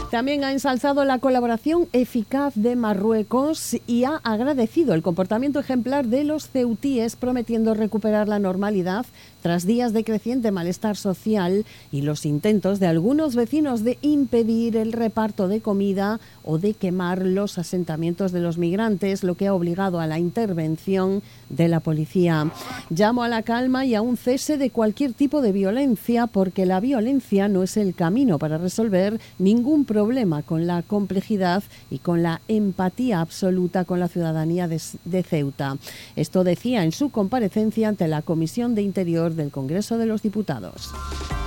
También ha ensalzado la colaboración eficaz de Marruecos y ha agradecido el comportamiento ejemplar de los ceutíes, prometiendo recuperar la normalidad tras días de creciente malestar social y los intentos de algunos vecinos de impedir el reparto de comida o de quemar los asentamientos de los migrantes, lo que ha obligado a la intervención de la policía. Llamo a la calma y a un cese de cualquier tipo de violencia, porque la violencia no es el camino para resolver ningún problema, con la complejidad y con la empatía absoluta con la ciudadanía de Ceuta. Esto decía en su comparecencia ante la Comisión de Interior del Congreso de los Diputados.